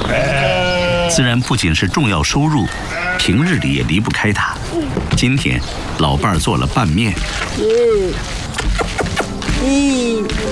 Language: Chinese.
自然不仅是重要收入，平日里也离不开它。今天，老伴儿做了拌面。